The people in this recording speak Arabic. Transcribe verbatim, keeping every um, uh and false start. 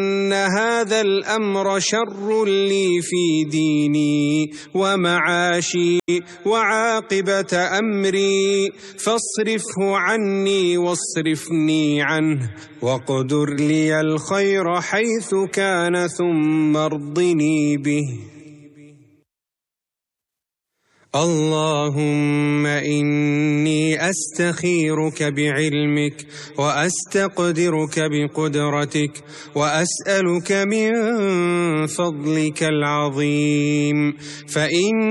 إن هذا الأمر شر لي في ديني ومعاشي وعاقبة أمري، فاصرفه عني واصرفني عنه، واقدر لي الخير حيث كان ثم ارضني به. اللهم إني أستخيرك بعلمك وأستقدرك بقدرتك وأسألك من فضلك العظيم، فإن